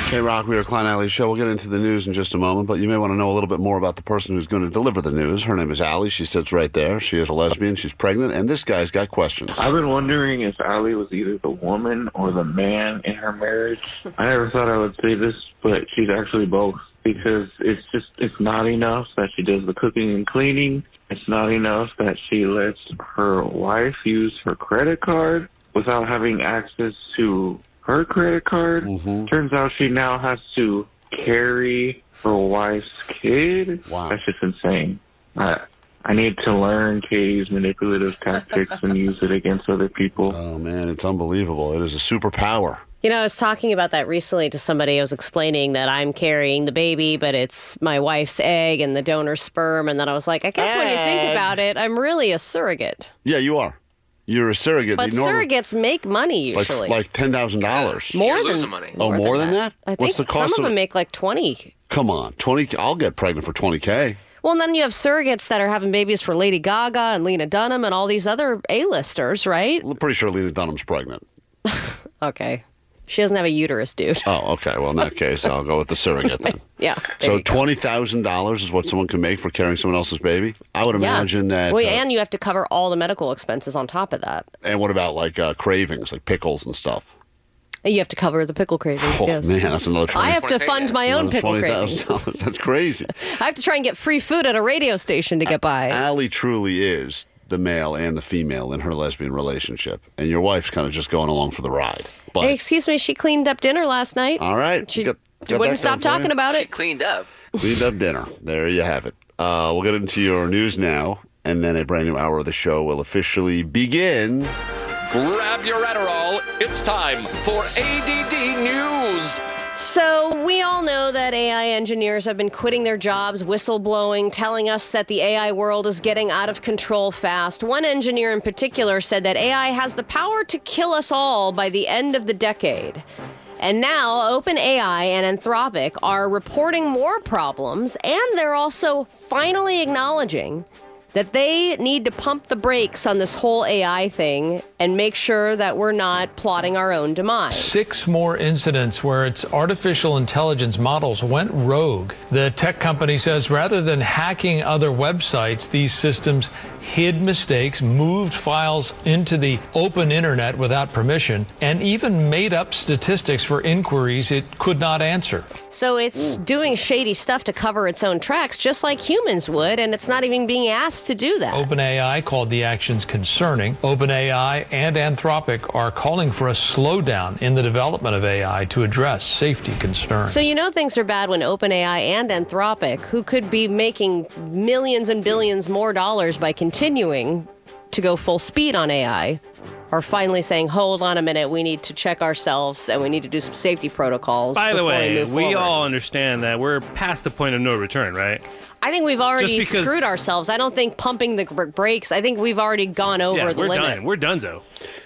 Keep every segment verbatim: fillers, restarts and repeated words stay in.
K-Rock, we are Klein Alley Show. We'll get into the news in just a moment, but you may want to know a little bit more about the person who's going to deliver the news. Her name is Allie. She sits right there. She is a lesbian. She's pregnant, and this guy's got questions. I've been wondering if Allie was either the woman or the man in her marriage. I never thought I would say this, but she's actually both, because it's just, it's not enough that she does the cooking and cleaning. It's not enough that she lets her wife use her credit card without having access to her credit card. Mm-hmm. Turns out she now has to carry her wife's kid. Wow. That's just insane. I, I need to learn Katie's manipulative tactics and use it against other people. Oh, man, it's unbelievable. It is a superpower. You know, I was talking about that recently to somebody. I was explaining that I'm carrying the baby, but it's my wife's egg and the donor's sperm. And then I was like, I guess egg. When you think about it, I'm really a surrogate. Yeah, you are. You're a surrogate. But normal, surrogates make money usually. Like, like ten thousand dollars. More You're than losing money. Oh, more than, than that? that? I think What's the cost some of of them make like twenty. Come on, twenty. I'll get pregnant for twenty K. Well, and then you have surrogates that are having babies for Lady Gaga and Lena Dunham and all these other A-listers, right? I'm pretty sure Lena Dunham's pregnant. Okay. She doesn't have a uterus, dude. Oh, okay. Well, in that case, I'll go with the surrogate then. Yeah. So twenty thousand dollars is what someone can make for carrying someone else's baby? I would imagine yeah. that... Well, uh, and you have to cover all the medical expenses on top of that. And what about, like, uh, cravings, like pickles and stuff? You have to cover the pickle cravings, oh, yes. man, that's another twenty. I have to fund my own pickle cravings. That's crazy. I have to try and get free food at a radio station to get by. Allie truly is the male and the female in her lesbian relationship. And your wife's kind of just going along for the ride. But, hey, excuse me, she cleaned up dinner last night. All right. She, got, she got wouldn't stop talking about She it. cleaned up. Cleaned up dinner. There you have it. Uh, we'll get into your news now, and then a brand new hour of the show will officially begin. Grab your Adderall. It's time for A D D News. So we all know that A I engineers have been quitting their jobs, whistleblowing, telling us that the A I world is getting out of control fast. One engineer in particular said that A I has the power to kill us all by the end of the decade. And now OpenAI and Anthropic are reporting more problems, and they're also finally acknowledging that they need to pump the brakes on this whole A I thing and make sure that we're not plotting our own demise. Six more incidents where its artificial intelligence models went rogue. The tech company says rather than hacking other websites, these systems hid mistakes, moved files into the open internet without permission, and even made up statistics for inquiries it could not answer. So it's Ooh. doing shady stuff to cover its own tracks, just like humans would, and it's not even being asked to do that. OpenAI called the actions concerning. OpenAI and Anthropic are calling for a slowdown in the development of A I to address safety concerns. So you know things are bad when OpenAI and Anthropic, who could be making millions and billions more dollars by continuing to go full speed on A I, are finally saying, hold on a minute, we need to check ourselves and we need to do some safety protocols. By the way, we, we all understand that we're past the point of no return, right? I think we've already because, screwed ourselves. I don't think pumping the brakes, I think we've already gone over yeah, the we're limit. Done. We're donezo.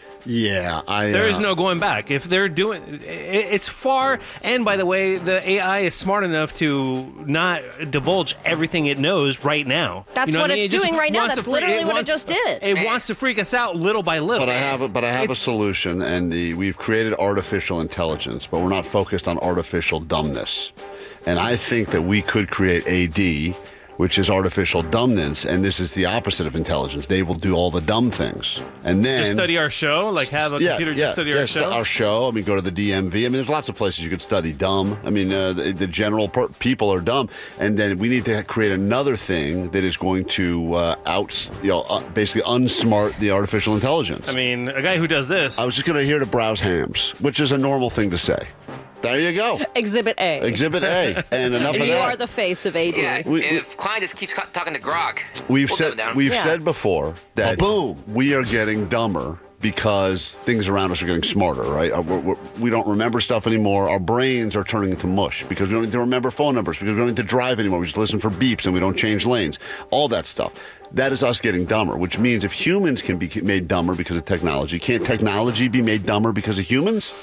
Yeah, I. There uh, is no going back. If they're doing, it, it's far. And by the way, the A I is smart enough to not divulge everything it knows right now. That's you know what, what it's I mean? doing it right now. That's That's fre- literally it what wants, it just did. It wants to freak us out little by little. But I have a, but I have a solution, and the, we've created artificial intelligence, but we're not focused on artificial dumbness. And I think that we could create A D, which is artificial dumbness, and this is the opposite of intelligence. They will do all the dumb things. And then... Just study our show? Like have a yeah, computer yeah, just study yeah, our show? our show. I mean, go to the D M V. I mean, there's lots of places you could study dumb. I mean, uh, the, the general per- people are dumb. And then we need to create another thing that is going to uh, out, you know, uh, basically unsmart the artificial intelligence. I mean, a guy who does this... I was just going to hear to browse hams, which is a normal thing to say. There you go. Exhibit A. Exhibit A. And enough and of you that. are the face of A D. Yeah, We- if Klein just keeps ca- talking to Grok, We've we'll said dumb down. we've Yeah. said before that boom, we are getting dumber because things around us are getting smarter, right? Uh, we're, we're, we don't remember stuff anymore. Our brains are turning into mush because we don't need to remember phone numbers, because we don't need to drive anymore. We just listen for beeps and we don't change lanes. All that stuff. That is us getting dumber, which means if humans can be made dumber because of technology, can't technology be made dumber because of humans?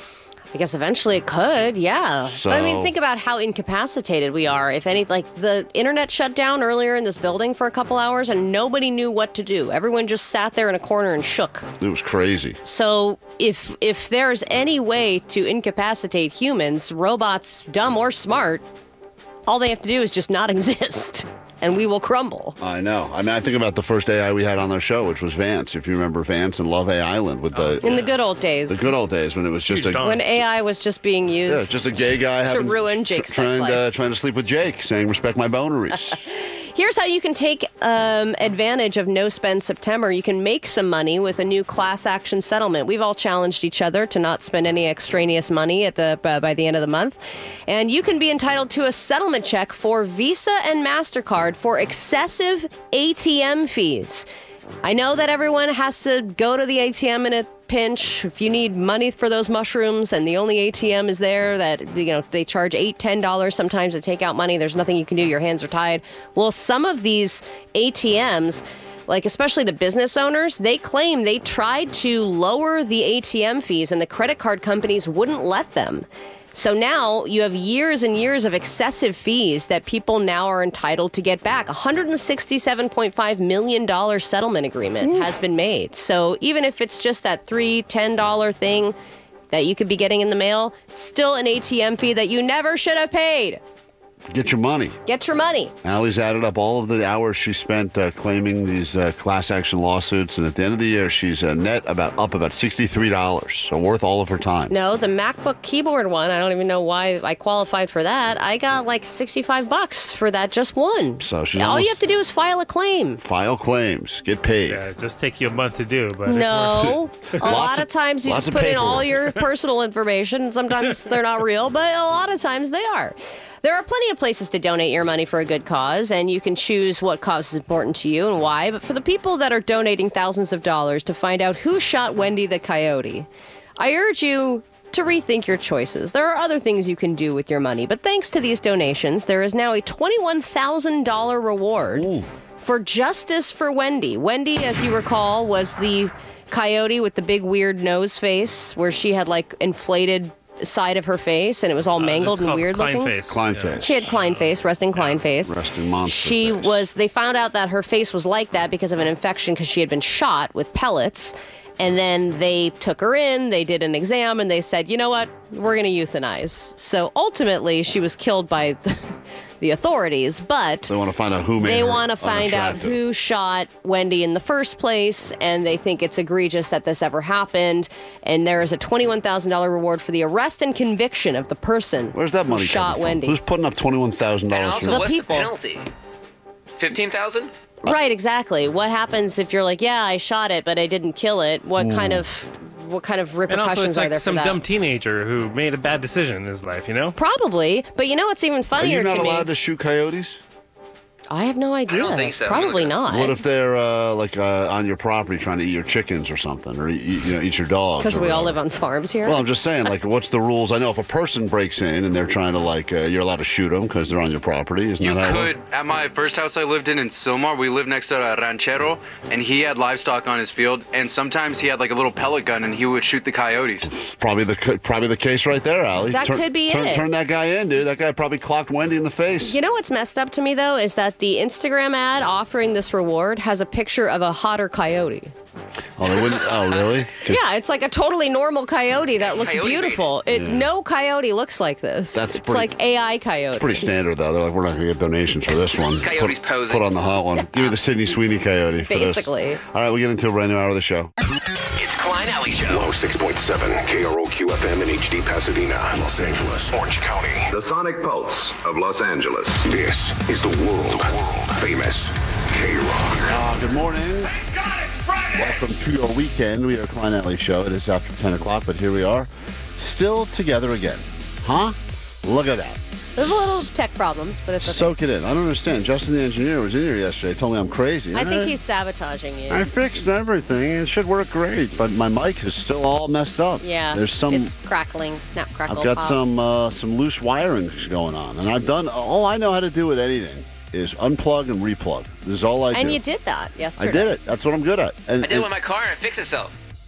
I guess eventually it could, yeah. So- I mean, think about how incapacitated we are. If any, like the internet shut down earlier in this building for a couple hours and nobody knew what to do. Everyone just sat there in a corner and shook. It was crazy. So if if there's any way to incapacitate humans, robots, dumb or smart, all they have to do is just not exist. And we will crumble. I know. I mean, I think about the first A I we had on our show, which was Vance. If you remember Vance and Love A Island with the In the good old days. the good old days when it was just Huge a dong. when A I was just being used. yeah, just a gay guy to having, ruin Jake's tr- sex trying life. to trying to sleep with Jake, saying respect my boundaries. Here's how you can take um, advantage of No Spend September. You can make some money with a new class action settlement. We've all challenged each other to not spend any extraneous money at the uh, by the end of the month. And you can be entitled to a settlement check for Visa and MasterCard for excessive A T M fees. I know that everyone has to go to the A T M in a pinch if you need money for those mushrooms, and the only A T M is there that, you know, they charge eight, ten dollars sometimes to take out money. There's nothing you can do. Your hands are tied. Well, some of these A T Ms, like especially the business owners, they claim they tried to lower the A T M fees and the credit card companies wouldn't let them. So now you have years and years of excessive fees that people now are entitled to get back. A one hundred sixty-seven point five million dollars settlement agreement has been made. So even if it's just that three dollars, ten dollars thing that you could be getting in the mail, it's still an A T M fee that you never should have paid. Get your money. Get your money. Allie's added up all of the hours she spent uh, claiming these uh, class action lawsuits, and at the end of the year, she's uh, net about up about sixty-three dollars, so worth all of her time. No, the MacBook keyboard one, I don't even know why I qualified for that. I got like sixty-five bucks for that just one. So she's all almost- you have to do is file a claim. File claims, get paid. Yeah, it just take you a month to do, but it's No, worth it. a lot of- of times you lots just of put in all paperwork. your personal information. And sometimes they're not real, but a lot of times they are. There are plenty of places to donate your money for a good cause, and you can choose what cause is important to you and why. But for the people that are donating thousands of dollars to find out who shot Wendy the Coyote, I urge you to rethink your choices. There are other things you can do with your money, but thanks to these donations, there is now a twenty-one thousand dollars reward Ooh. for Justice for Wendy. Wendy, as you recall, was the coyote with the big weird nose face where she had like inflated side of her face and it was all mangled It's and called weird Klein looking. face. Klein Yeah. face. She had Klein face, resting Klein face. Resting monster She face. was, they found out that her face was like that because of an infection because she had been shot with pellets. And then they took her in, they did an exam, and they said, you know what, we're going to euthanize. So ultimately, she was killed by the, the authorities, but They want to find out who made they her want to find out unattractive. who shot Wendy in the first place, and they think it's egregious that this ever happened. And there is a twenty-one thousand dollars reward for the arrest and conviction of the person Where's that money who shot coming from? Wendy. Who's putting up twenty-one thousand And dollars? also, The what's people. the penalty? fifteen thousand? Right, exactly. What happens if you're like, yeah, I shot it, but I didn't kill it? What kind of what kind of And repercussions also, it's are like there for some that? dumb teenager who made a bad decision in his life, you know? Probably, but you know what's even Are funnier you not to me? allowed to shoot coyotes? I have no idea. don't think so. Probably not. What if they're uh, like uh, on your property trying to eat your chickens or something, or eat, you know, eat your dogs? Because or we all whatever? live on farms here. Well, I'm just saying, like, what's the rules? I know if a person breaks in and they're trying to, like, uh, you're allowed to shoot them because they're on your property. Isn't You that how it could. works? At my first house I lived in in Silmar, we lived next to a ranchero, and he had livestock on his field, and sometimes he had like a little pellet gun, and he would shoot the coyotes. It's probably the ca- probably the case right there, Allie. That turn, could be turn, it. Turn that guy in, dude. That guy probably clocked Wendy in the face. You know what's messed up to me, though, is that the Instagram ad offering this reward has a picture of a hotter coyote. Oh, they wouldn't. Oh, really? 'Cause Yeah, it's like a totally normal coyote that looks Coyote beautiful. It, No coyote looks like this. That's it's pretty- like A I coyote. It's pretty standard, though. They're like, we're not going to get donations for this one. Coyote's put, posing. Put on the hot one. Give me the Sydney Sweeney coyote for this. Basically. All right, we get into a brand new hour of the show. It's Klein Alley Show. one oh six point seven K R O Q F M in H D Pasadena, Los Angeles, Orange County. The Sonic Pulse of Los Angeles. This is the world famous K-Rock. Uh, good morning. Welcome to your weekend. We are Klein Alley Show. It is after ten o'clock, but here we are, still together again. Huh? Look at that. There's a little tech problems, but it's okay. Soak it in. I don't understand. Justin, the engineer, was in here yesterday. Told me I'm crazy. I think Eh, he's sabotaging you. I fixed everything. It should work great, but my mic is still all messed up. yeah. There's some. It's crackling, snap, crackle, I've got pop. some uh, some loose wiring going on, and I've done all I know how to do with anything is unplug and replug. This is all I do. And you did that yesterday. I did it. That's what I'm good at. And, I did it and- with my car and it fixed itself.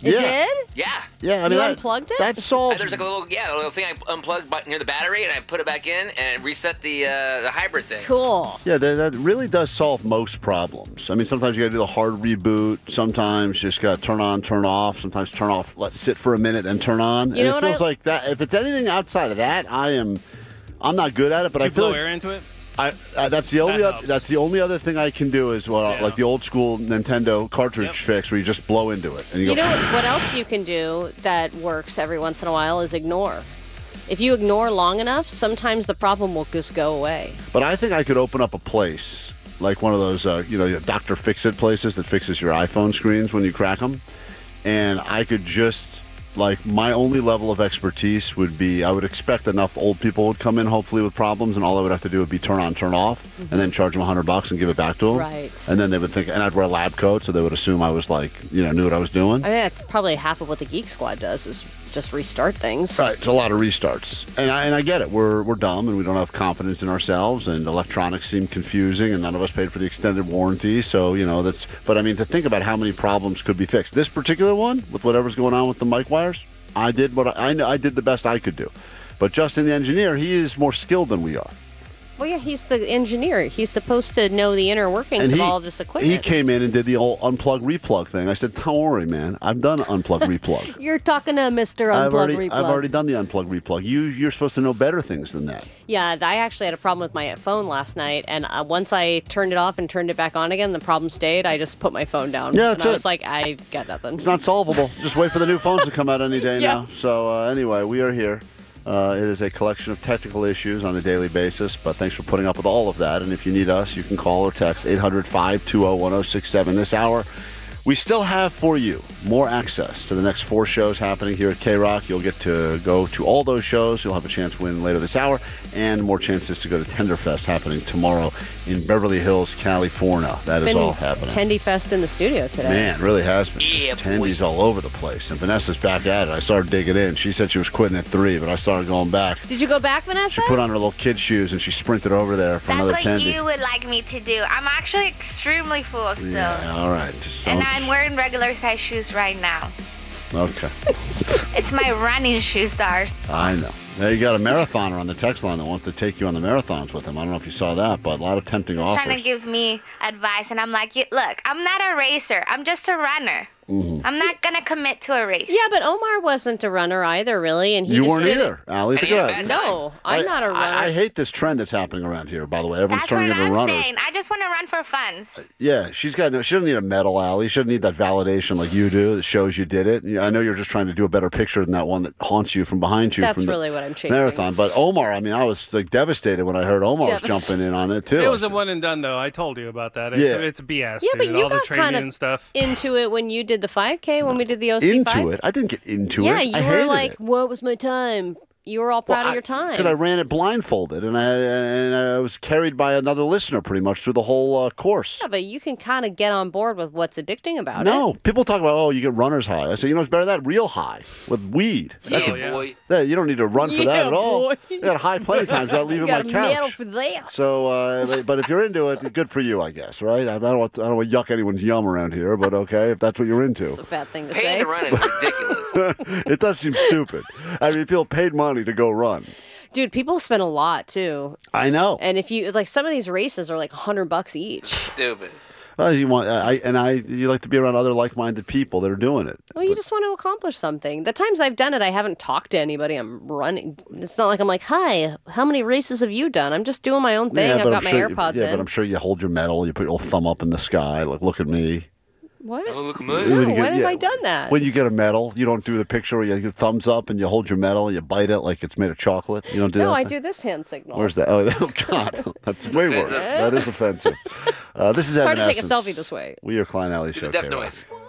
It Yeah. did? Yeah. Yeah, I mean, You that, unplugged it? that solves. There's like a little, yeah, a little thing I unplugged but near the battery, and I put it back in, and it reset the uh, the hybrid thing. Cool. Yeah, that, that really does solve most problems. I mean, sometimes you got to do the hard reboot. Sometimes you just got to turn on, turn off. Sometimes turn off, let sit for a minute, and turn on. You and know it what feels I- like that. If it's anything outside of that, I am. I'm not good at it, but Do I you feel blow like air into it? I, uh, that's the only That oth- helps. that's the only other thing I can do is well, Yeah. like the old school Nintendo cartridge Yep. fix where you just blow into it and you, You go. know what else you can do that works every once in a while is ignore. If you ignore long enough, sometimes the problem will just go away. But I think I could open up a place like one of those, uh, you know, Doctor Fix-It places that fixes your iPhone screens when you crack them, and I could just. Like, my only level of expertise would be I would expect enough old people would come in, hopefully, with problems, and all I would have to do would be turn on, turn off, and then charge them a hundred bucks and give it back to them. Right. And then they would think, and I'd wear a lab coat, so they would assume I was like, you know, knew what I was doing. I mean, that's probably half of what the Geek Squad does is just restart things. Right, it's a lot of restarts, and I and I get it. We're we're dumb, and we don't have confidence in ourselves, and electronics seem confusing, and none of us paid for the extended warranty. So you know that's. But I mean, to think about how many problems could be fixed. This particular one, with whatever's going on with the mic wires, I did what I, I know. I did the best I could do. But Justin, the engineer, he is more skilled than we are. Well, yeah, he's the engineer. He's supposed to know the inner workings And of he, all of this equipment. he came in and did the old unplug replug thing. I said, "Don't worry, man. I've done unplug replug. You're talking to Mister Unplug I've already, Replug. I've already done the unplug replug. You, you're supposed to know better things than that." Yeah, I actually had a problem with my phone last night, and uh, once I turned it off and turned it back on again, the problem stayed. I just put my phone down. Yeah, that's and I it. was like, I got nothing. It's not solvable. Just wait for the new phones to come out any day Yeah. now. So uh, anyway, we are here. Uh, it is a collection of technical issues on a daily basis, but thanks for putting up with all of that. And if you need us, you can call or text eight hundred, five two zero, one zero six seven. This hour, we still have for you more access to the next four shows happening here at K-Rock. You'll get to go to all those shows. You'll have a chance to win later this hour, and more chances to go to Tenderfest happening tomorrow in Beverly Hills, California. That is Been all happening. Tendy Fest in the studio today. Man, it really has been. Yeah, Tendies all over the place. And Vanessa's back at it. I started digging in. She said she was quitting at three, but I started going back. Did you go back, Vanessa? She put on her little kid shoes and she sprinted over there for That's another what Tendy. you would like me to do. I'm actually extremely full still. Yeah, all right. Just And don't- I'm wearing regular size shoes right now. Okay. It's my running shoes, stars. I know. Now you got a marathoner on the text line that wants to take you on the marathons with him. I don't know if you saw that, but a lot of tempting He's offers. trying to give me advice, and I'm like, "You- look, I'm not a racer. I'm just a runner. Mhm. I'm not gonna commit to a race. Yeah, but Omar wasn't a runner either, really, and he You just weren't did either, It. Allie. Look at that. No, I'm I- not a runner. I, I hate this trend that's happening around here, by the way. Everyone's That's turning what into I'm runners. saying. I just want to run for funs. Yeah, she's got no. She doesn't need a medal, Allie. She doesn't need that validation like you do that shows you did it. Yeah, I know you're just trying to do a better picture than that one that haunts you from behind you. That's from the really what I'm chasing. Marathon, but Omar. I mean, I was like devastated when I heard Omar was Devastated. jumping in on it too. It I was a said, one and done, though. I told you about that. It's, Yeah. it's B S. Yeah, but dude. you All the got training kind of and stuff. into it when you did the five K, when we did the O C five. into it. I didn't get into Yeah, it. you I were hated like, it. what was my time? You were all proud of your time. Because I ran it blindfolded, and I and I was carried by another listener pretty much through the whole uh, course. Yeah, but you can kind of get on board with what's addicting about it. No, people talk about, oh, you get runner's high. I say, you know, it's better than that real high with weed. That's Yeah, a, boy. that, you don't need to run for that Yeah, at all. boy. You got high plenty of times without leaving You my got a medal couch. for that. So, uh, but- but if you're into it, good for you, I guess, right? I don't want, I don't want to yuck anyone's yum around here, but okay, if that's what you're into. It's a fat thing to Paying say. to run is ridiculous. It does seem stupid. I mean, people paid money to go run. Dude, people spend a lot too. I know. And if you like, some of these races are like a hundred bucks each. Stupid. Uh, you want, I and I, you like to be around other like-minded people that are doing it. Well, you just want to accomplish something. The times I've done it, I haven't talked to anybody. I'm running. It's not like I'm like, hi, how many races have you done? I'm just doing my own thing. I've but got I'm my sure, AirPods Yeah, in. but I'm sure you hold your medal. You put your little thumb up in the sky. Like, look at me. What? Oh, look at When me. you No, get- when have yeah, I done that? When you get a medal, you don't do the picture where you get thumbs up and you hold your medal, you bite it like it's made of chocolate. You don't do no, that. I thing? do this hand signal. Where's that? Oh, oh God, that's way worse. offensive. That is offensive. Uh, this is It's hard Evan to take a Essence. selfie this way. We are Klein Alley Do Show. the deaf K-Rock. noise.